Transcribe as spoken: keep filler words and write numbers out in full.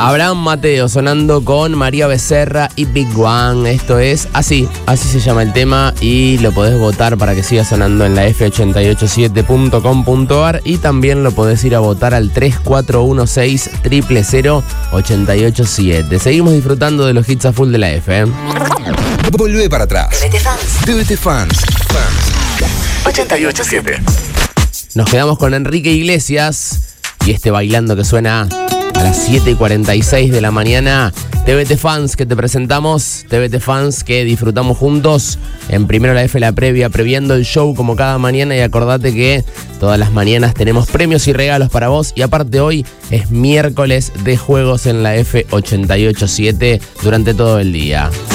Abraham Mateo sonando con María Becerra y Big One. Esto es así, así se llama el tema y lo podés votar para que siga sonando en la efe ochenta y ocho siete punto com punto ar y también lo podés ir a votar al tres cuatro uno seis cero cero cero ocho ocho siete. Seguimos disfrutando de los hits a full de la F. ¿eh? Volvé para atrás. T V T Fans. T V T Fans. Fans. ochenta y ocho siete. Nos quedamos con Enrique Iglesias y este bailando que suena a las siete y cuarenta y seis de la mañana. T V T Fans que te presentamos, T V T Fans que disfrutamos juntos. En Primero la F, la previa, previendo el show como cada mañana. Y acordate que todas las mañanas tenemos premios y regalos para vos. Y aparte hoy es miércoles de juegos en la efe ochenta y ocho siete durante todo el día.